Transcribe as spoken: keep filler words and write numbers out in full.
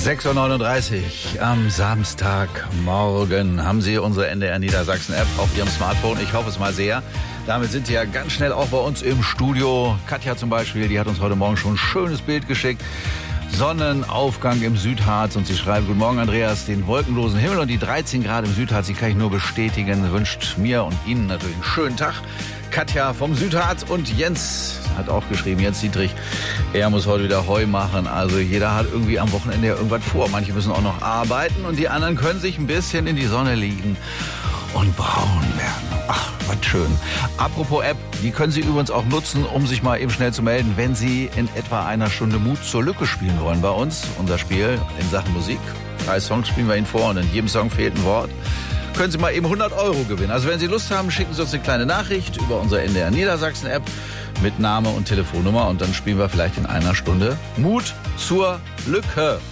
sechs Uhr neununddreißig am Samstagmorgen haben Sie unsere N D R Niedersachsen-App auf Ihrem Smartphone. Ich hoffe es mal sehr. Damit sind Sie ja ganz schnell auch bei uns im Studio. Katja zum Beispiel, die hat uns heute Morgen schon ein schönes Bild geschickt. Sonnenaufgang im Südharz und sie schreibt: Guten Morgen Andreas, den wolkenlosen Himmel und die dreizehn Grad im Südharz, die kann ich nur bestätigen. Wünscht mir und Ihnen natürlich einen schönen Tag. Katja vom Südharz. Und Jens hat auch geschrieben, Jens Dietrich, er muss heute wieder Heu machen. Also jeder hat irgendwie am Wochenende ja irgendwas vor. Manche müssen auch noch arbeiten und die anderen können sich ein bisschen in die Sonne liegen und braun werden. Ach, was schön. Apropos App, die können Sie übrigens auch nutzen, um sich mal eben schnell zu melden, wenn Sie in etwa einer Stunde Mut zur Lücke spielen wollen bei uns. Unser Spiel in Sachen Musik. Drei Songs spielen wir Ihnen vor und in jedem Song fehlt ein Wort. Können Sie mal eben hundert Euro gewinnen. Also wenn Sie Lust haben, schicken Sie uns eine kleine Nachricht über unsere N D R Niedersachsen-App mit Name und Telefonnummer und dann spielen wir vielleicht in einer Stunde Mut zur Lücke.